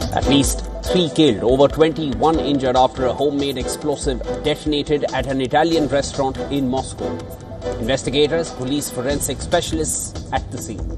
At least 3 killed, over 21 injured after a homemade explosive detonated at an Italian restaurant in Moscow. Investigators, police forensic specialists at the scene.